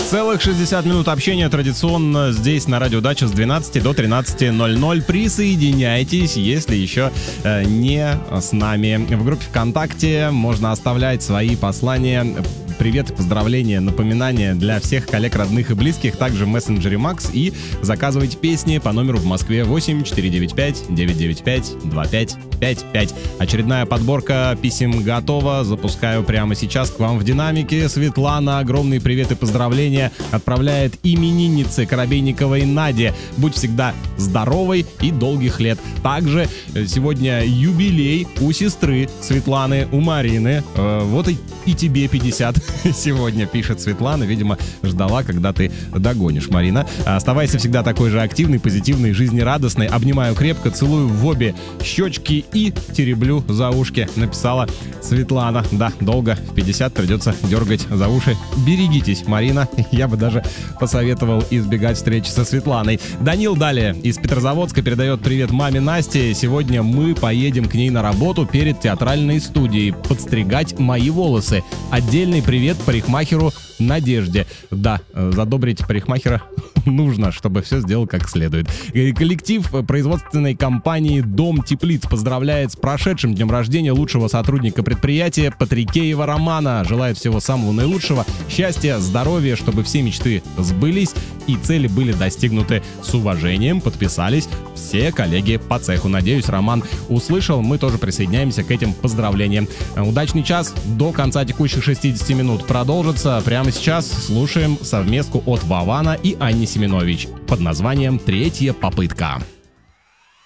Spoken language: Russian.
Целых 60 минут общения традиционно здесь на Радио Дача с 12 до 13:00. Присоединяйтесь, если еще не с нами. В группе ВКонтакте можно оставлять свои послания, привет, поздравления, напоминания для всех коллег, родных и близких, также в мессенджере Макс, и заказывать песни по номеру в Москве 8-495-995-2555. Очередная подборка писем готова, запускаю прямо сейчас к вам в динамике. Светлана, огромный привет и поздравления отправляет имениннице Коробейниковой Наде. Будь всегда здоровой и долгих лет. Также сегодня юбилей у сестры Светланы, у Марины. Вот и тебе 50 сегодня, пишет Светлана. Видимо, ждала, когда ты догонишь, Марина. Оставайся всегда такой же активный, позитивный, жизнерадостный. Обнимаю крепко, целую в обе щечки и тереблю за ушки, написала Светлана. Да, долго, в 50 придется дергать за уши. Берегитесь, Марина. Я бы даже посоветовал избегать встречи со Светланой. Данил далее из Петрозаводска передает привет маме Насте. Сегодня мы поедем к ней на работу перед театральной студией подстригать мои волосы. Отдельный привет парикмахеру Надежде. Да, задобрить парикмахера нужно, чтобы все сделал как следует. Коллектив производственной компании «Дом теплиц» поздравляет с прошедшим днем рождения лучшего сотрудника предприятия Патрикеева Романа. Желает всего самого наилучшего, счастья, здоровья, чтобы все мечты сбылись и цели были достигнуты. С уважением подписались все коллеги по цеху. Надеюсь, Роман услышал. Мы тоже присоединяемся к этим поздравлениям. Удачный час до конца текущих 60 минут продолжится. Прямо сейчас слушаем совместку от Вована и Анни Семенович под названием «Третья попытка».